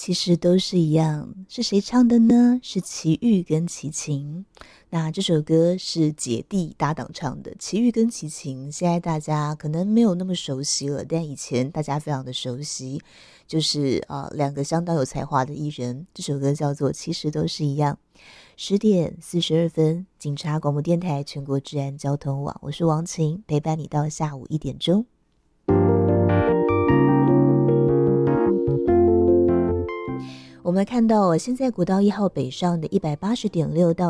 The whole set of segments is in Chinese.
其实都是一样，是谁唱的呢？是齐豫跟齐秦。那这首歌是姐弟搭档唱的，齐豫跟齐秦，现在大家可能没有那么熟悉了，但以前大家非常的熟悉，就是两个相当有才华的艺人。这首歌叫做《其实都是一样》。10:42，警察广播电台全国治安交通网，我是王晴，陪伴你到下午1点钟。我们看到现在国道1号北上的180.6到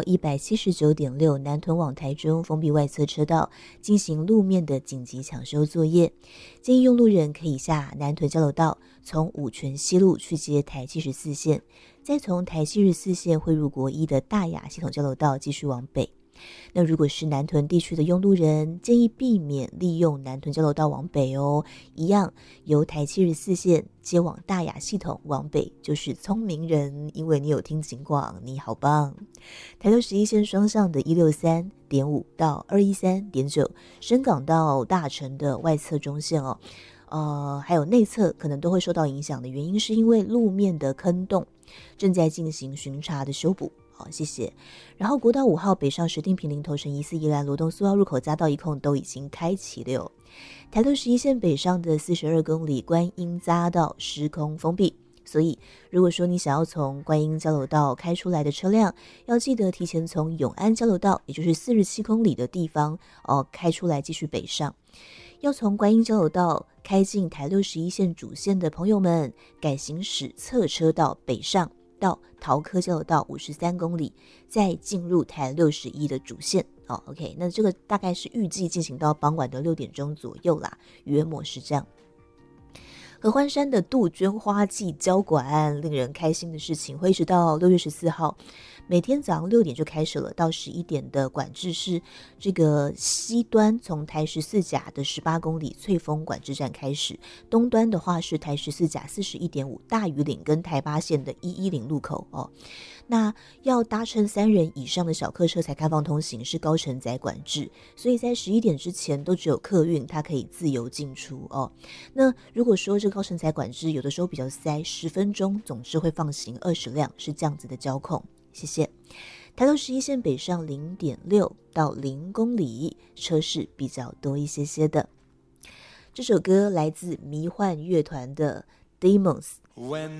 179.6南屯往台中封闭外侧车道进行路面的紧急抢修作业，建议用路人可以下南屯交流道，从五权西路去接台74线，再从台74线汇入国一的大雅系统交流道继续往北。那如果是南屯地区的用路人，建议避免利用南屯交流道往北哦，一样由台74线接往大雅系统往北就是聪明人，因为你有听警广，你好棒。台六11线双向的163.5到213.9，深港到大城的外侧中线哦，还有内侧可能都会受到影响的原因是因为路面的坑洞正在进行巡查的修补。好，谢谢。然后国道5号北上石碇坪林头城宜4宜兰罗东苏澳入口匝道一控都已经开启了。台六11线北上的42公里观音匝道施工封闭，所以如果说你想要从观音交流道开出来的车辆，要记得提前从永安交流道，也就是47公里的地方开出来继续北上。要从观音交流道开进台六11线主线的朋友们，改行驶侧车道北上到桃科交流道53公里，再进入台61的主线OK， 那这个大概是预计进行到傍晚的6点钟左右啦，约莫是这样。合欢山的杜鹃花季交管，令人开心的事情会一直到6月14号，每天早上6点就开始了，到11点的管制是这个西端从台14甲的18公里翠峰管制站开始，东端的话是台14甲41.5大屿岭跟台8线的110路口那要搭乘3人以上的小客车才开放通行，是高承载管制，所以在11点之前都只有客运它可以自由进出那如果说这个高承载管制有的时候比较塞，10分钟总之会放行20辆，是这样子的交控。谢谢。台六11线北上 0.6 到0公里，车势比较多一些的。这首歌来自迷幻乐团的 Demons。